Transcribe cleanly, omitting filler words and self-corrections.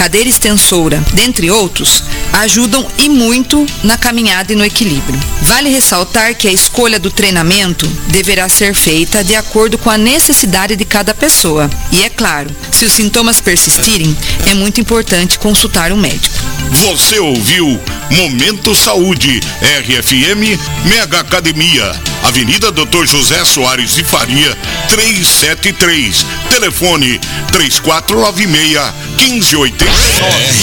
cadeira extensora, dentre outros, ajudam e muito na caminhada e no equilíbrio. Vale ressaltar que a escolha do treinamento deverá ser feita de acordo com a necessidade de cada pessoa. E é claro, se os sintomas persistirem, é muito importante consultar um médico. Você ouviu Momento Saúde, RFM Mega Academia, Avenida Dr. José Soares de Faria, 373, telefone 3496-1589.